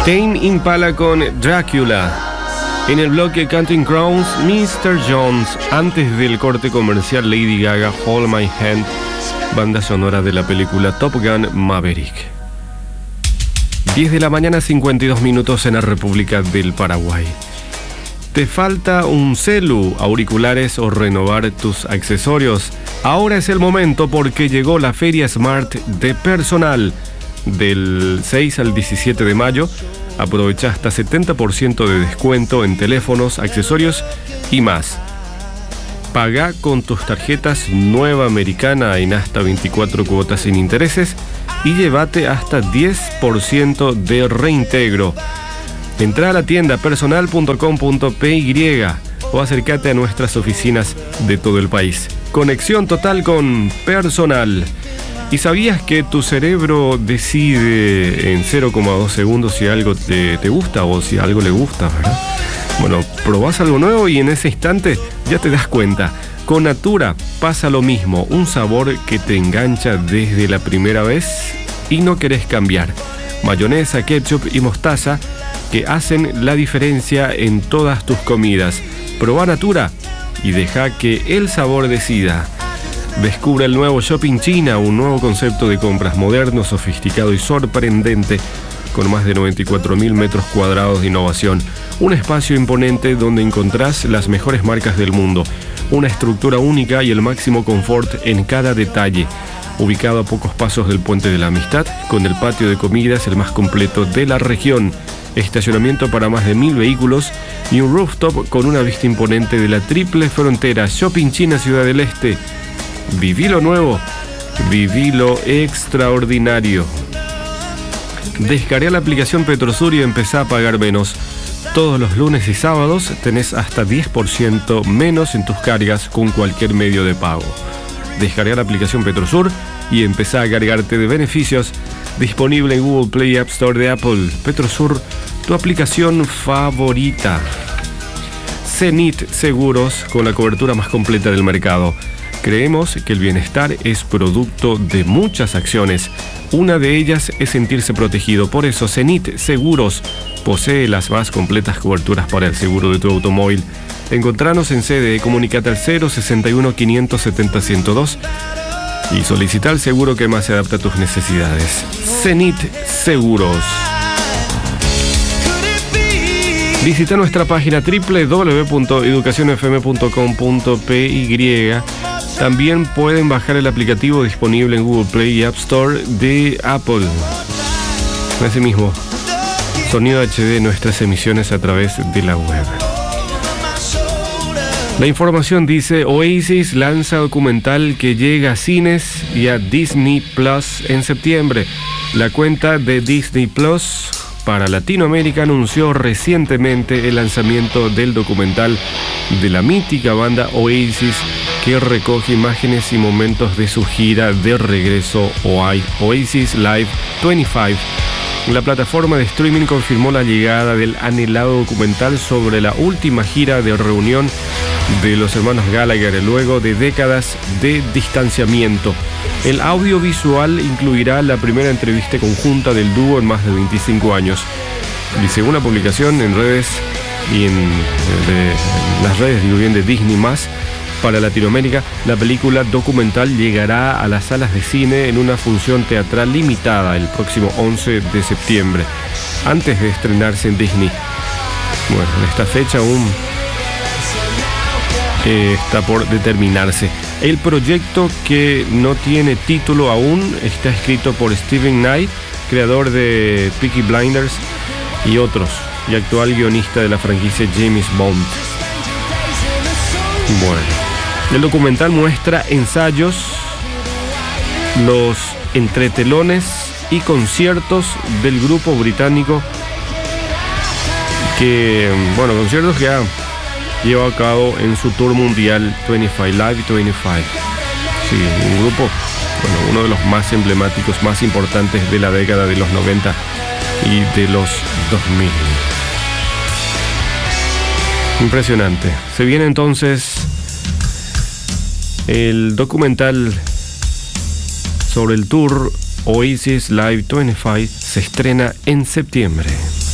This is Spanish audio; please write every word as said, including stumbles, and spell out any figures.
Tame Impala con Drácula. En el bloque Counting Crowns, mister Jones. Antes del corte comercial, Lady Gaga, Hold My Hand, banda sonora de la película Top Gun Maverick. diez de la mañana, cincuenta y dos minutos en la República del Paraguay. ¿Te falta un celu, auriculares o renovar tus accesorios? Ahora es el momento porque llegó la Feria Smart de Personal. Del seis al diecisiete de mayo, aprovecha hasta setenta por ciento de descuento en teléfonos, accesorios y más. Paga con tus tarjetas Nueva Americana en hasta veinticuatro cuotas sin intereses y llévate hasta diez por ciento de reintegro. Entra a la tienda personal punto com punto p y o acércate a nuestras oficinas de todo el país. Conexión total con Personal. ¿Y sabías que tu cerebro decide en cero coma dos segundos si algo te, te gusta o si algo le gusta, ¿verdad? Bueno, probás algo nuevo y en ese instante ya te das cuenta. Con Natura pasa lo mismo, un sabor que te engancha desde la primera vez y no querés cambiar. Mayonesa, ketchup y mostaza que hacen la diferencia en todas tus comidas. Probá Natura y deja que el sabor decida. Descubre el nuevo Shopping China, un nuevo concepto de compras moderno, sofisticado y sorprendente, con más de noventa y cuatro mil metros cuadrados de innovación. Un espacio imponente donde encontrás las mejores marcas del mundo, una estructura única y el máximo confort en cada detalle. Ubicado a pocos pasos del Puente de la Amistad, con el patio de comidas el más completo de la región, estacionamiento para más de mil vehículos y un rooftop con una vista imponente de la triple frontera. Shopping China Ciudad del Este. Viví lo nuevo, viví lo extraordinario. Descarga la aplicación Petrosur y empezá a pagar menos. Todos los lunes y sábados tenés hasta diez por ciento menos en tus cargas con cualquier medio de pago. Descarga la aplicación Petrosur y empezá a cargarte de beneficios. Disponible en Google Play y App Store de Apple. Petrosur, tu aplicación favorita. Zenit Seguros, con la cobertura más completa del mercado. Creemos que el bienestar es producto de muchas acciones. Una de ellas es sentirse protegido. Por eso, Zenit Seguros posee las más completas coberturas para el seguro de tu automóvil. Encontranos en sede, comunicate al cero sesenta y uno, quinientos setenta, ciento dos y solicita el seguro que más se adapta a tus necesidades. Zenit Seguros. Visita nuestra página doble u doble u doble u punto educación f m punto com punto p y. También pueden bajar el aplicativo disponible en Google Play y App Store de Apple. Ese mismo sonido H D, nuestras emisiones a través de la web. La información dice: Oasis lanza documental que llega a cines y a Disney Plus en septiembre. La cuenta de Disney Plus para Latinoamérica anunció recientemente el lanzamiento del documental de la mítica banda Oasis, que recoge imágenes y momentos de su gira de regreso Oasis Live veinticinco. La plataforma de streaming confirmó la llegada del anhelado documental sobre la última gira de reunión de los hermanos Gallagher luego de décadas de distanciamiento. El audiovisual incluirá la primera entrevista conjunta del dúo en más de veinticinco años. Y según la publicación en redes y en de, las redes digo bien, de Disney más, para Latinoamérica, la película documental llegará a las salas de cine en una función teatral limitada el próximo once de septiembre, antes de estrenarse en Disney. Bueno, esta fecha aún eh, está por determinarse. El proyecto, que no tiene título aún, está escrito por Steven Knight, creador de Peaky Blinders y otros, y actual guionista de la franquicia James Bond. Bueno, el documental muestra ensayos, los entretelones y conciertos del grupo británico que, bueno, conciertos que ha llevado a cabo en su tour mundial veinticinco, Live veinticinco. Sí, un grupo, bueno, uno de los más emblemáticos, más importantes de la década de los noventa y de los dos mil. Impresionante. Se viene entonces el documental sobre el tour Oasis Live veinticinco, se estrena en septiembre.